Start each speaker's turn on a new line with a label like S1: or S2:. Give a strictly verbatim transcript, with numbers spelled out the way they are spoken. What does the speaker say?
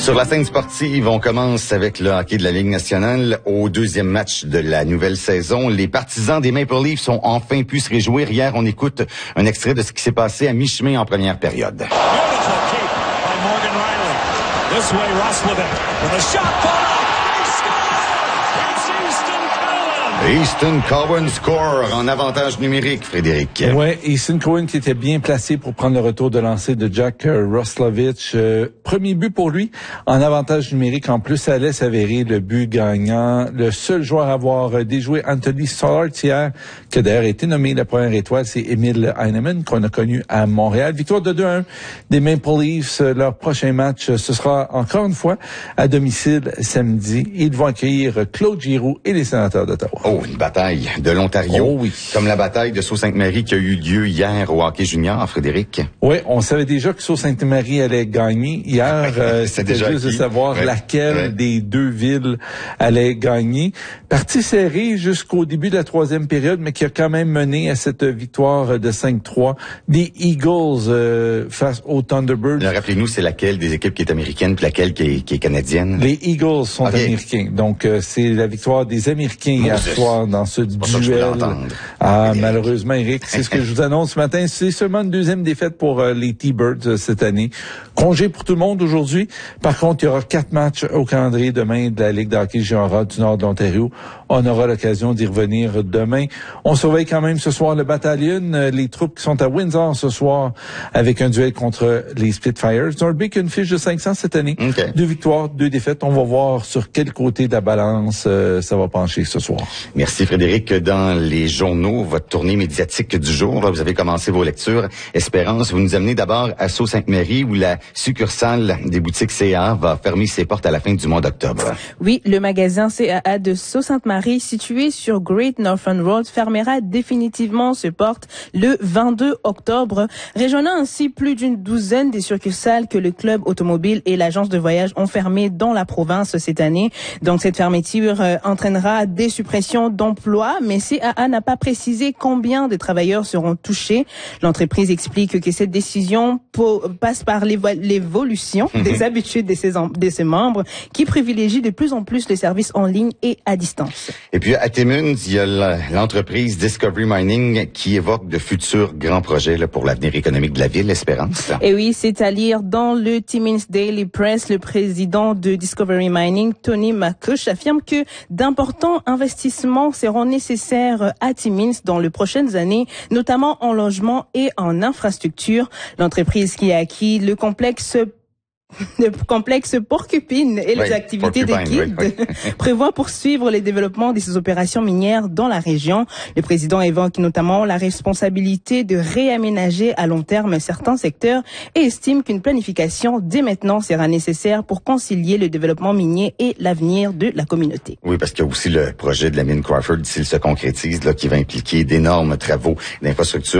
S1: Sur la scène sportive, on commence avec le hockey de la Ligue nationale. Au deuxième match de la nouvelle saison, les partisans des Maple Leafs ont enfin pu se réjouir. Hier, on écoute un extrait de ce qui s'est passé à mi-chemin en première période. Easton Cowan score en avantage numérique, Frédéric.
S2: Ouais, Easton Cowan qui était bien placé pour prendre le retour de lancer de Jack Roslovic. Euh, premier but pour lui en avantage numérique. En plus, ça allait s'avérer le but gagnant. Le seul joueur à avoir déjoué Anthony Stolarz hier, qui a d'ailleurs été nommé la première étoile, c'est Emil Heinemann, qu'on a connu à Montréal. Victoire de deux à un des Maple Leafs. Leur prochain match, ce sera encore une fois à domicile samedi. Ils vont accueillir Claude Giroux et les Sénateurs d'Ottawa.
S1: Oh, une bataille de l'Ontario.
S2: Oh oui.
S1: Comme la bataille de Sault-Sainte-Marie qui a eu lieu hier au hockey junior, Frédéric.
S2: Oui, on savait déjà que Sault-Sainte-Marie allait gagner. Hier, euh, c'était juste acquis. de savoir ouais. laquelle ouais. des deux villes allait gagner. Partie serrée jusqu'au début de la troisième période, mais qui a quand même mené à cette victoire de cinq trois des Eagles euh, face aux Thunderbirds.
S1: Rappelez-nous, c'est laquelle des équipes qui est américaine puis laquelle qui est, qui est canadienne?
S2: Les Eagles sont okay. américains. Donc, euh, c'est la victoire des Américains hier soir dans ce duel. Ah, okay. Malheureusement, Eric, c'est ce que je vous annonce ce matin. C'est seulement une deuxième défaite pour euh, les T-Birds euh, cette année. Congé pour tout le monde aujourd'hui. Par contre, il y aura quatre matchs au calendrier demain de la Ligue de hockey junior du Nord de l'Ontario. On aura l'occasion d'y revenir demain. On surveille quand même ce soir le Battalion, euh, les troupes qui sont à Windsor ce soir avec un duel contre les Spitfires. Norby qui a une fiche de cinq cents cette année. Okay. Deux victoires, deux défaites. On va voir sur quel côté de la balance euh, ça va pencher ce soir.
S1: Merci Frédéric. Dans les journaux, votre tournée médiatique du jour, là, vous avez commencé vos lectures. Espérance, vous nous amenez d'abord à Sault-Sainte-Marie où la succursale des boutiques C A A va fermer ses portes à la fin du mois d'octobre.
S3: Oui, le magasin C A A de Sault-Sainte-Marie, situé sur Great Northern Road, fermera définitivement ses portes le vingt-deux octobre, rejoignant ainsi plus d'une douzaine des succursales que le club automobile et l'agence de voyage ont fermées dans la province cette année. Donc cette fermeture euh, entraînera des suppressions d'emplois, mais C A A n'a pas précisé combien de travailleurs seront touchés. L'entreprise explique que cette décision passe par l'évolution mmh. des habitudes de ses, de ses membres qui privilégient de plus en plus les services en ligne et à distance.
S1: Et puis à Timmins, il y a l'entreprise Discovery Mining qui évoque de futurs grands projets là, pour l'avenir économique de la ville, Espérance.
S3: Et oui, c'est à lire dans le Timmins Daily Press. Le président de Discovery Mining, Tony McCush, affirme que d'importants investissements seront nécessaires à Timmins dans les prochaines années, notamment en logement et en infrastructure. L'entreprise qui a acquis le complexe Le complexe Porcupine et les oui, activités d'équipe oui, oui. prévoit poursuivre les développements de ces opérations minières dans la région. Le président évoque notamment la responsabilité de réaménager à long terme certains secteurs et estime qu'une planification dès maintenant sera nécessaire pour concilier le développement minier et l'avenir de la communauté.
S1: Oui, parce qu'il y a aussi le projet de la mine Crawford, s'il se concrétise, là, qui va impliquer d'énormes travaux d'infrastructure.